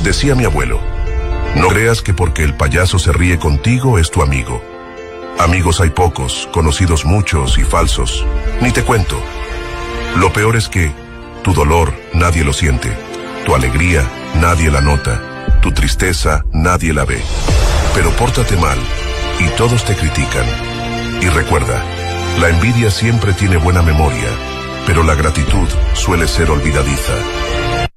Decía mi abuelo, no creas que porque el payaso se ríe contigo es tu amigo. Amigos hay pocos, conocidos muchos y falsos. Ni te cuento. Lo peor es que tu dolor nadie lo siente, tu alegría nadie la nota, tu tristeza nadie la ve. Pero pórtate mal y todos te critican. Y recuerda, la envidia siempre tiene buena memoria, pero la gratitud suele ser olvidadiza.